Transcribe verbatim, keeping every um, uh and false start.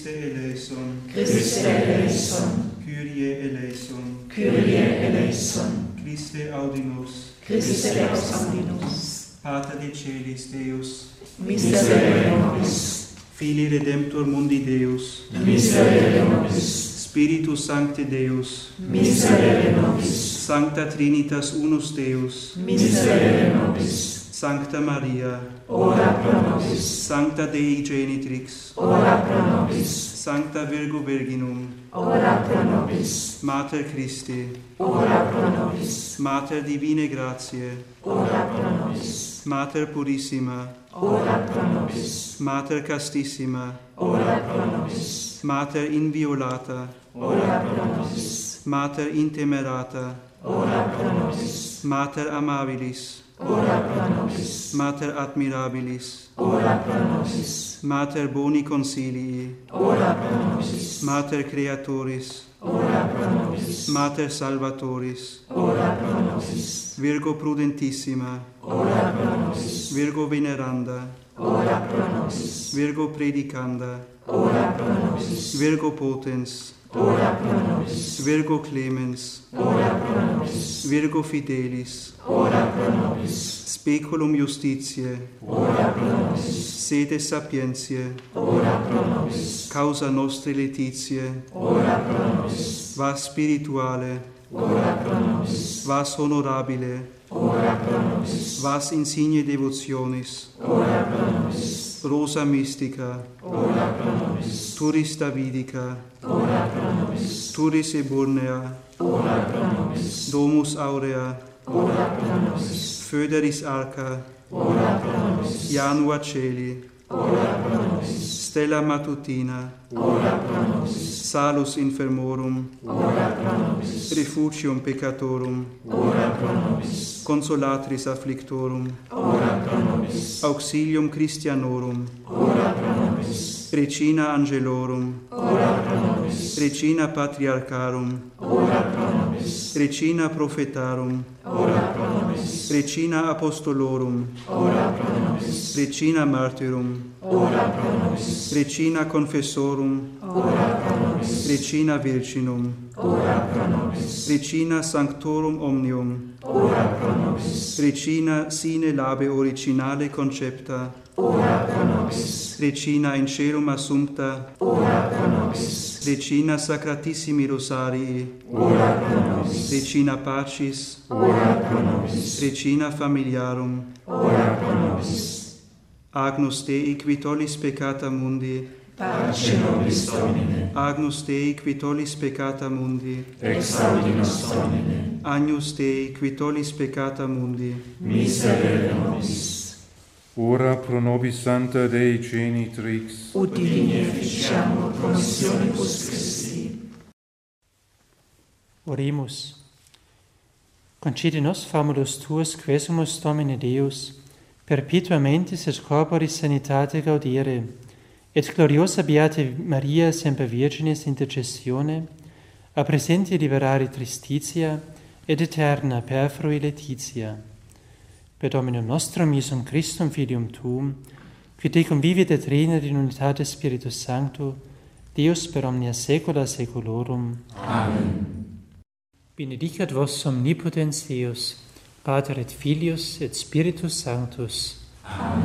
Christe eleison, Christe eleison, Kyrie eleison, Kyrie eleison, Christe audimus, Christe audimus, Pater de Celis Deus, miserere nobis, Filii Redemptor mundi Deus, miserere nobis, Spiritus Sancte Deus, miserere nobis, Sancta Trinitas unus Deus, miserere nobis, Sancta Maria, ora pro nobis, Sancta Dei Genitrix, ora pro nobis, Sancta Virgo Virginum, ora pro nobis, Mater Christi, ora pro nobis, Mater Divine Gratiae, ora pro nobis, Mater Purissima, ora pro nobis, Mater Castissima, ora pro nobis, Mater Inviolata, ora pro nobis, Mater Intemerata, ora pro nobis, Mater Amabilis, ora pro nobis, Mater Admirabilis, ora pro nobis, Mater Boni Consilii, ora pro nobis, Mater Creatoris, ora pro nobis, Mater Salvatoris, ora pro nobis, Virgo Prudentissima, ora pro nobis, Virgo Veneranda, ora pro nobis, Virgo Predicanda, ora pro nobis, Virgo Potens, ora pro nobis, Virgo Clemens, ora pro nobis, Virgo Fidelis, ora pro nobis, Speculum Justitiae, ora pro nobis, Sede Sapientiae, ora pro nobis, Causa Nostri Laetitiae, ora pro nobis, Vas Spirituale, ora pro nobis, Vas Honorabile, ora pro nobis, Vas Insigne Devotionis, ora pro nobis, Rosa Mystica, ora pro nobis, Turis Davidica, ora pro nobis, Turis Eburnea, ora pro nobis, Domus Aurea, ora pro nobis, Foederis Arca, ora pro nobis, Janua Celi, ora pro nobis, Stella Matutina, ora pro nobis, Salus Infermorum, ora pro nobis, Refugium Peccatorum, ora pro nobis, Consolatris Afflictorum, ora pro nobis, Auxilium Christianorum, ora pro nobis, Regina Angelorum, ora pro nobis, Regina Patriarcharum, ora pro nobis, Regina Prophetarum, ora pro nobis, Regina Apostolorum, ora pro nobis, Regina Martyrum, ora pro nobis, Regina Confessorum, ora pro nobis, Regina Virginum, ora pro nobis, Regina Sanctorum Omnium, ora pro nobis, Regina sine labe originale concepta, ora pro nobis, Regina in celum assumpta, ora pro nobis, Regina Sacratissimi Rosarii, ora pro nobis, Regina Pacis, ora pro nobis, Regina Familiarum, ora pro nobis, Agnus Dei qui tollis peccata mundi, pace nobis Domine, Agnus Dei qui tollis peccata mundi, exaudi nos Domine, Agnus Dei qui tollis peccata mundi, miserere nobis, Ora pro nobis Sancta Dei Genitrix, ut digni efficiamur promissionibus Christi. Oremus. Concede nos famulus tuus quesumus Domine Deus, perpetuamente et corporis sanitate gaudere, et gloriosa Beata Maria semper Virginis intercessione, a presenti liberare tristitia, et eterna perfrui laetitia. Per Dominum nostrum Iesum Christum Filium Tuum, qui te convivit et regnat in unitate Spiritus Sancto, Deus per omnia saecula saeculorum. Amen. Benedicat vos omnipotens Deus, Pater et Filius et Spiritus Sanctus. Amen.